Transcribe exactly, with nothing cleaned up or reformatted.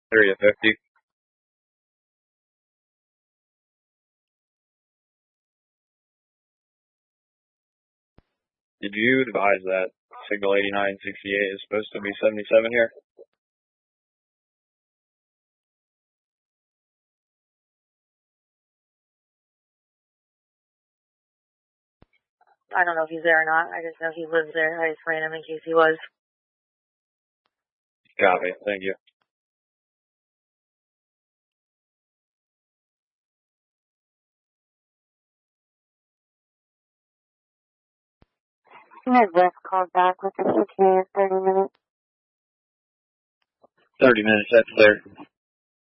three to fifty. Did you advise that signal eighty-nine sixty-eight is supposed to be seventy-seven here? I don't know if he's there or not. I just know he lives there. I just ran him in case he was. Copy. Thank you. Midwest called back with the E T A in thirty minutes. thirty minutes, that's clear.